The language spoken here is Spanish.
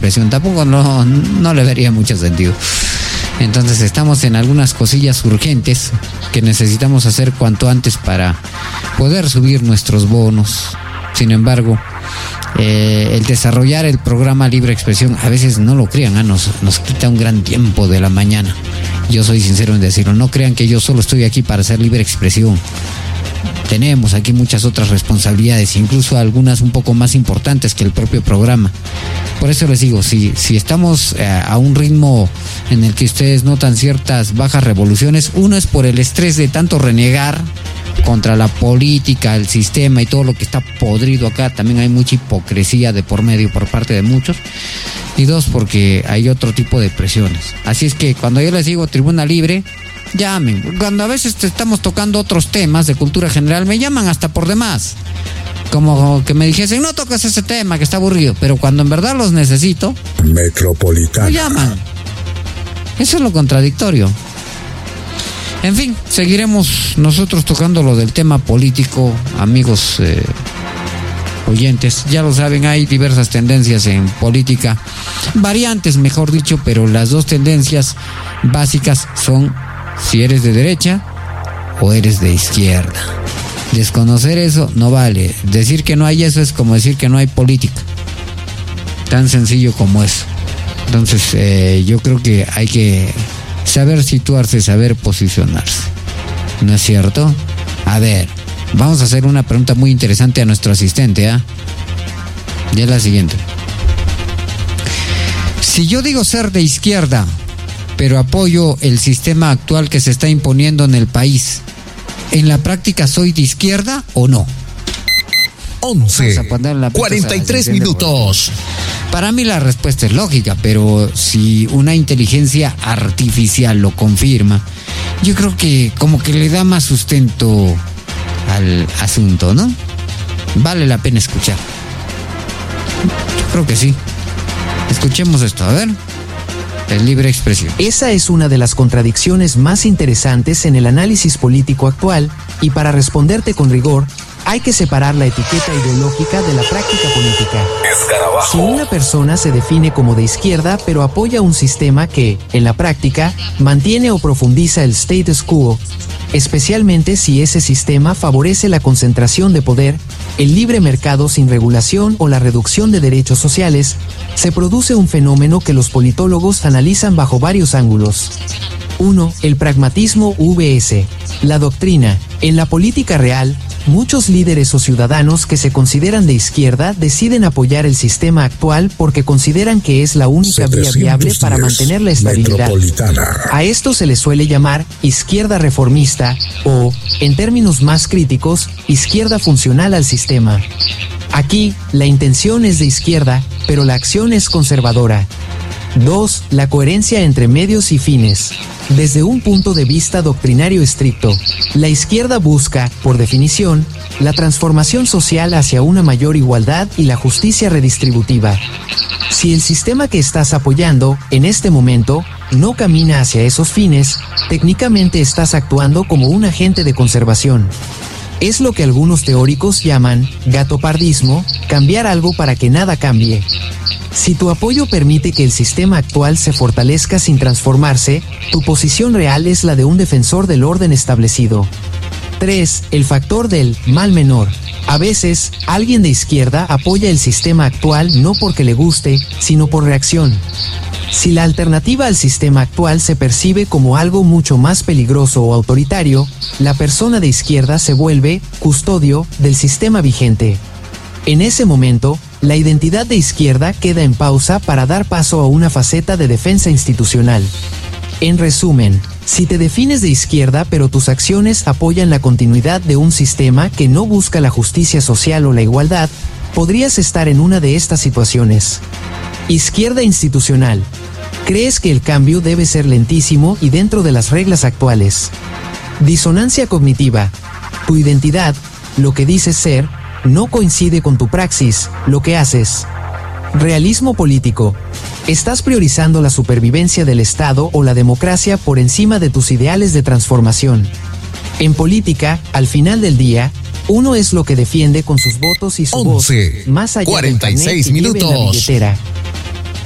expresión. Tampoco no le vería mucho sentido. Entonces estamos en algunas cosillas urgentes que necesitamos hacer cuanto antes para poder subir nuestros bonos. Sin embargo, el desarrollar el programa Libre Expresión, a veces no lo crean, nos quita un gran tiempo de la mañana. Yo soy sincero en decirlo, no crean que yo solo estoy aquí para hacer libre expresión. Tenemos aquí muchas otras responsabilidades, incluso algunas un poco más importantes que el propio programa. Por eso les digo, si estamos a un ritmo en el que ustedes notan ciertas bajas revoluciones, uno es por el estrés de tanto renegar contra la política, el sistema y todo lo que está podrido acá. También hay mucha hipocresía de por medio por parte de muchos. Y dos, porque hay otro tipo de presiones. Así es que cuando yo les digo Tribuna Libre, llamen. Cuando a veces estamos tocando otros temas de cultura general, me llaman hasta por demás. Como que me dijesen, no tocas ese tema que está aburrido. Pero cuando en verdad los necesito, Metropolitana, me llaman. Eso es lo contradictorio. En fin, seguiremos nosotros tocando lo del tema político, amigos oyentes. Ya lo saben, hay diversas tendencias en política, variantes mejor dicho, pero las dos tendencias básicas son si eres de derecha o eres de izquierda. Desconocer eso no vale. Decir que no hay eso es como decir que no hay política. Tan sencillo como eso. Entonces yo creo que hay que saber situarse, saber posicionarse. ¿No es cierto? A ver, vamos a hacer una pregunta muy interesante a nuestro asistente, ¿ah? Y es la siguiente. Si yo digo ser de izquierda, pero apoyo el sistema actual que se está imponiendo en el país, ¿en la práctica soy de izquierda o no? 11:43 minutos. Para mí la respuesta es lógica, pero si una inteligencia artificial lo confirma, yo creo que como que le da más sustento al asunto, ¿no? Vale la pena escuchar. Yo creo que sí. Escuchemos esto, a ver. El libre expresión. Esa es una de las contradicciones más interesantes en el análisis político actual, y para responderte con rigor, hay que separar la etiqueta ideológica de la práctica política. Si una persona se define como de izquierda pero apoya un sistema que, en la práctica, mantiene o profundiza el status quo, especialmente si ese sistema favorece la concentración de poder, el libre mercado sin regulación o la reducción de derechos sociales, se produce un fenómeno que los politólogos analizan bajo varios ángulos. 1. El pragmatismo vs. la doctrina. En la política real, muchos líderes o ciudadanos que se consideran de izquierda deciden apoyar el sistema actual porque consideran que es la única vía viable para mantener la estabilidad. A esto se le suele llamar izquierda reformista o, en términos más críticos, izquierda funcional al sistema. Aquí, la intención es de izquierda, pero la acción es conservadora. 2. La coherencia entre medios y fines. Desde un punto de vista doctrinario estricto, la izquierda busca, por definición, la transformación social hacia una mayor igualdad y la justicia redistributiva. Si el sistema que estás apoyando, en este momento, no camina hacia esos fines, técnicamente estás actuando como un agente de conservación. Es lo que algunos teóricos llaman gatopardismo, cambiar algo para que nada cambie. Si tu apoyo permite que el sistema actual se fortalezca sin transformarse, tu posición real es la de un defensor del orden establecido. 3. El factor del mal menor. A veces, alguien de izquierda apoya el sistema actual no porque le guste, sino por reacción. Si la alternativa al sistema actual se percibe como algo mucho más peligroso o autoritario, la persona de izquierda se vuelve custodio del sistema vigente. En ese momento, la identidad de izquierda queda en pausa para dar paso a una faceta de defensa institucional. En resumen, si te defines de izquierda pero tus acciones apoyan la continuidad de un sistema que no busca la justicia social o la igualdad, podrías estar en una de estas situaciones. Izquierda institucional. Crees que el cambio debe ser lentísimo y dentro de las reglas actuales. Disonancia cognitiva. Tu identidad, lo que dices ser, no coincide con tu praxis, lo que haces. Realismo político. Estás priorizando la supervivencia del Estado o la democracia por encima de tus ideales de transformación. En política, al final del día, uno es lo que defiende con sus votos y su voz, más allá del carnet que lleve en la billetera.